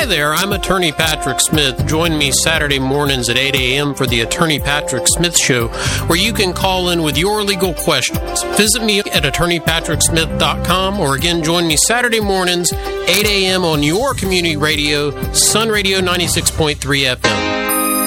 Hi there, I'm Attorney Patrick Smith. Join me Saturday mornings at 8 a.m. for the Attorney Patrick Smith Show, where you can call in with your legal questions. Visit me at attorneypatricksmith.com, or again, join me Saturday mornings, 8 a.m. on your community radio, Sun Radio 96.3 FM.